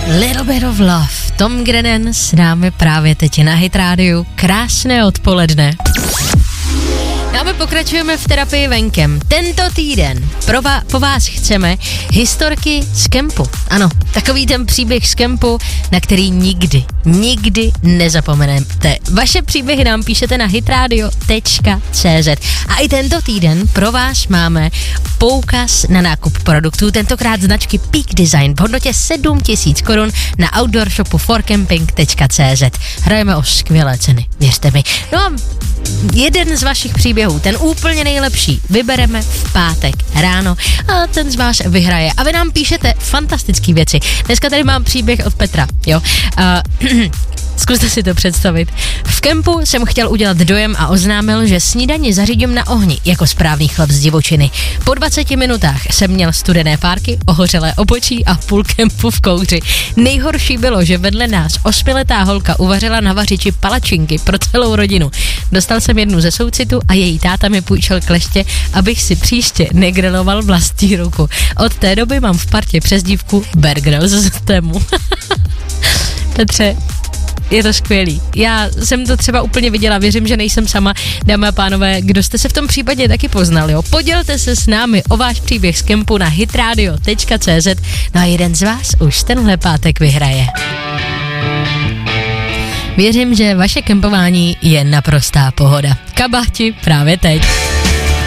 Little Bit of Love. Tom Grennan s námi právě teď na Hit Rádiu. Krásné odpoledne. A my pokračujeme v terapii venkem. Tento týden po vás chceme historky z kempu. Ano, takový ten příběh z kempu, na který nikdy nezapomenete. Vaše příběhy nám píšete na hitradio.cz. A i tento týden pro vás máme poukaz na nákup produktů, tentokrát značky Peak Design v hodnotě 7 000 korun na outdoor shopu forcamping.cz. Hrajeme o skvělé ceny, věřte mi. No a jeden z vašich příběhů, ten úplně nejlepší, vybereme v pátek ráno a ten z vás vyhraje. A vy nám píšete fantastické věci. Dneska tady mám příběh od Petra, jo. Zkuste si to představit. V kempu jsem chtěl udělat dojem a oznámil, že snídani zařídím na ohni, jako správný chlap z divočiny. Po 20 minutách jsem měl studené párky, ohořelé obočí a půl kempu v kouři. Nejhorší bylo, že vedle nás 8letá holka uvařila na vařiči palačinky pro celou rodinu. Dostal jsem jednu ze soucitu a její táta mi půjčil kleště, abych si příště negriloval vlastní ruku. Od té doby mám v partě přezdívku Bear Grylls z tému. Petře, je to skvělý. Já jsem to třeba úplně viděla, věřím, že nejsem sama, dámy a pánové, kdo jste se v tom případě taky poznali, jo. Podělte se s námi o váš příběh z kempu na hitradio.cz, no a jeden z vás už tenhle pátek vyhraje. Věřím, že vaše kempování je naprostá pohoda. Kabáti právě teď.